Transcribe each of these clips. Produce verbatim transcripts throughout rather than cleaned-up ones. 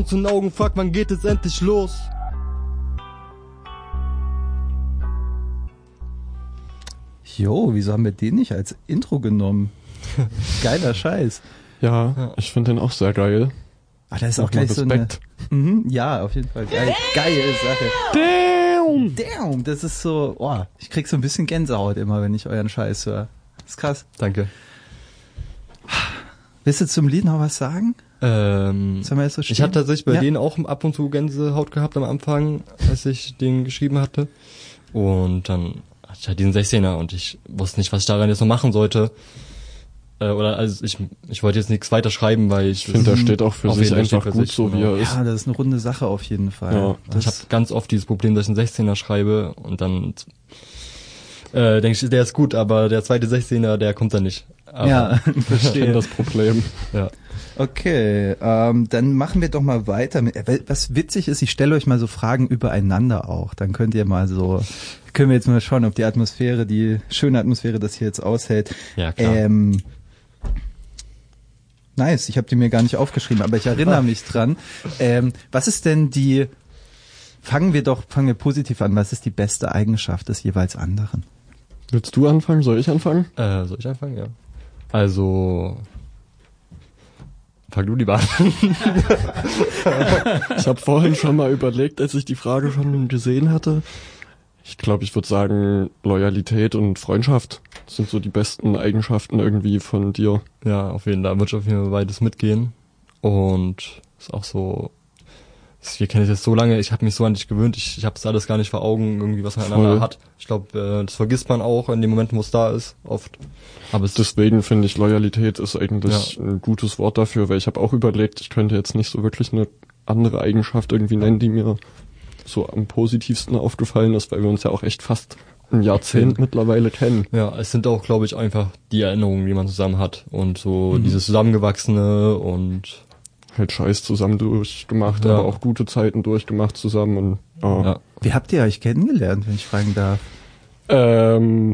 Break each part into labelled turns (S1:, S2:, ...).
S1: uns in den Augen, fuck, wann geht es endlich los?
S2: Jo, wieso haben wir den nicht als Intro genommen? Geiler Scheiß.
S3: Ja, ja. Ich finde den auch sehr geil.
S2: Ah, da ist auch gleich so eine... Mhm, ja, auf jeden Fall. Geil, geile Sache.
S3: Damn!
S2: Damn! Das ist so... Oh, ich krieg so ein bisschen Gänsehaut immer, wenn ich euren Scheiß höre. Das ist krass.
S1: Danke.
S2: Willst du zum Lied noch was sagen?
S1: Ähm,
S2: Sollen wir jetzt so stehen?
S1: Ich hatte tatsächlich bei
S2: ja.
S1: denen auch ab und zu Gänsehaut gehabt am Anfang, als ich den geschrieben hatte. Und dann hatte ich halt diesen sechzehner und ich wusste nicht, was ich daran jetzt noch machen sollte. Äh, oder also ich ich wollte jetzt nichts weiter schreiben, weil ich...
S3: Ich finde, der steht auch für sich einfach gut
S1: sich,
S3: so,
S1: genau.
S3: wie er ist.
S2: Ja, das ist eine runde Sache auf jeden Fall.
S3: Ja.
S1: Ich habe ganz oft dieses Problem, dass ich einen sechzehner schreibe und dann äh, denke ich, der ist gut, aber der zweite sechzehner, der kommt dann nicht. Aber
S2: ja,
S3: ich
S2: verstehe.
S3: kenne das Problem.
S1: Ja.
S2: Okay, ähm, dann machen wir doch mal weiter. Mit, was witzig ist, ich stelle euch mal so Fragen übereinander auch. Dann könnt ihr mal so, können wir jetzt mal schauen, ob die Atmosphäre, die schöne Atmosphäre das hier jetzt aushält.
S1: Ja, klar.
S2: Ähm, nice, ich habe die mir gar nicht aufgeschrieben, aber ich erinnere mich dran. Ähm, was ist denn die, fangen wir doch, fangen wir positiv an, was ist die beste Eigenschaft des jeweils anderen?
S3: Willst du anfangen? Soll ich anfangen?
S1: Äh, soll ich anfangen? Ja. Also... Fang du lieber an.
S3: Ich habe vorhin schon mal überlegt, als ich die Frage schon gesehen hatte. Ich glaube, ich würde sagen, Loyalität und Freundschaft sind so die besten Eigenschaften irgendwie von dir.
S1: Ja, auf jeden Fall. Da würde ich auf jeden Fall beides mitgehen. Und ist auch so... Wir kennen es jetzt so lange, ich habe mich so an dich gewöhnt, ich, ich habe das alles gar nicht vor Augen, irgendwie was man einander hat. Ich glaube, äh, das vergisst man auch in dem Moment, wo es da ist, oft. Aber es
S3: Deswegen finde ich, Loyalität ist eigentlich ja. ein gutes Wort dafür, weil ich habe auch überlegt, ich könnte jetzt nicht so wirklich eine andere Eigenschaft irgendwie nennen, die mir so am positivsten aufgefallen ist, weil wir uns ja auch echt fast ein Jahrzehnt mhm. mittlerweile kennen.
S1: Ja, es sind auch, glaube ich, einfach die Erinnerungen, die man zusammen hat und so mhm. dieses Zusammengewachsene und...
S3: halt Scheiß zusammen durchgemacht, ja. aber auch gute Zeiten durchgemacht zusammen. Und oh.
S2: ja. Wie habt ihr euch kennengelernt, wenn ich fragen darf?
S3: Ähm,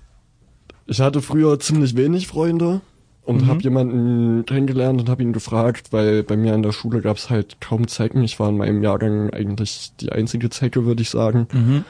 S3: ich hatte früher ziemlich wenig Freunde und mhm. habe jemanden kennengelernt und habe ihn gefragt, weil bei mir an der Schule gab es halt kaum Zecken. Ich war in meinem Jahrgang eigentlich die einzige Zecke, würde ich sagen.
S2: Mhm.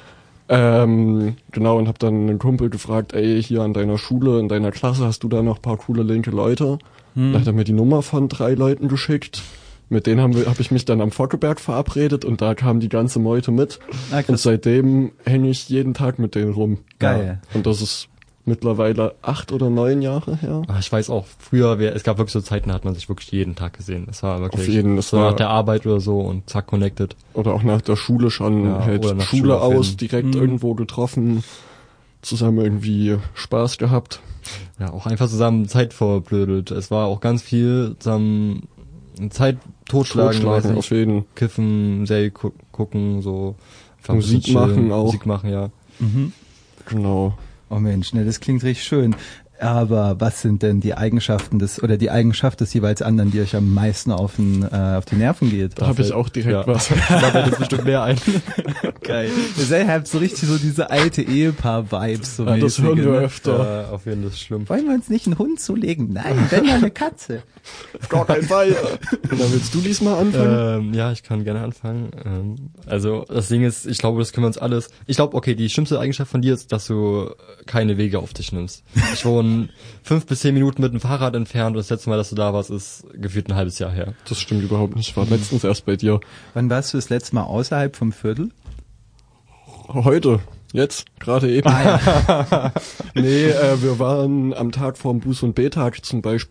S3: Ähm, genau, und habe dann einen Kumpel gefragt, ey, hier an deiner Schule, in deiner Klasse, hast du da noch ein paar coole linke Leute? Hm. Da hat er mir die Nummer von drei Leuten geschickt. Mit denen habe hab ich mich dann am Fockeberg verabredet und da kam die ganze Meute mit. Ah, und seitdem hänge ich jeden Tag mit denen rum.
S2: Geil.
S3: Ja. Und das ist mittlerweile acht oder neun Jahre her.
S1: Ach, ich weiß auch, früher, es gab wirklich so Zeiten, da hat man sich wirklich jeden Tag gesehen. Es war wirklich
S3: auf jeden,
S1: so nach der Arbeit oder so und zack, connected.
S3: Oder auch nach der Schule schon, ja, halt Schule, Schule aus, direkt mhm. irgendwo getroffen, zusammen irgendwie Spaß gehabt.
S1: Ja, auch einfach zusammen Zeit verblödelt. Es war auch ganz viel zusammen Zeit totschlagen,
S3: totschlagen auf jeden.
S1: Kiffen, Serie gu- gucken, so
S3: Musik machen auch.
S1: Musik machen, ja.
S2: Mhm.
S3: Genau.
S2: Oh Mensch, ne, das klingt richtig schön. Aber was sind denn die Eigenschaften des oder die Eigenschaft des jeweils anderen, die euch am meisten auf, den, äh, auf die Nerven geht?
S3: Da habe ich auch direkt
S1: ja.
S3: was.
S1: Da fällt jetzt bestimmt mehr ein.
S2: Geil. Ihr habt so richtig so diese alte Ehepaar-Vibes. So
S3: ja, das
S2: mäßige,
S3: hören wir
S2: ne?
S3: öfter.
S1: Ja, auf jeden Fall, das ist schlimm.
S2: Wollen wir uns nicht einen Hund zulegen? Nein, wenn dann eine Katze.
S3: Auf gar keinen Fall. Und dann willst du diesmal anfangen?
S1: Ähm, ja, ich kann gerne anfangen. Ähm, also das Ding ist, ich glaube, das können wir uns alles... Ich glaube, okay, die schlimmste Eigenschaft von dir ist, dass du keine Wege auf dich nimmst. Ich wohne fünf bis zehn Minuten mit dem Fahrrad entfernt und das letzte Mal, dass du da warst, ist gefühlt ein halbes Jahr her.
S3: Das stimmt überhaupt nicht. Ich war letztens erst bei dir.
S2: Wann warst du das letzte Mal außerhalb vom Viertel?
S3: Heute. Jetzt. Gerade eben.
S2: Ah, ja.
S3: Nee, äh, wir waren am Tag vorm Buß- und B-Tag zum Beispiel